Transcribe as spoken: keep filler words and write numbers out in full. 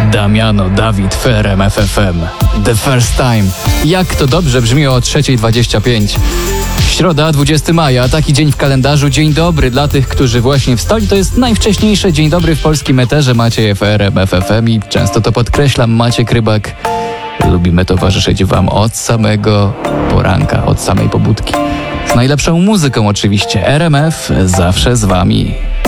Damiano Dawid w R M F F M. The First Time. Jak to dobrze brzmi o trzeciej dwadzieścia pięć. Środa, dwudziestego maja, taki dzień w kalendarzu. Dzień dobry dla tych, którzy właśnie wstali. To jest najwcześniejsze dzień dobry w polskim eterze. Macie je w R M F F M i często to podkreślam. Maciek Rybak. Lubimy towarzyszyć wam od samego poranka, od samej pobudki. Z najlepszą muzyką oczywiście. R M F zawsze z wami.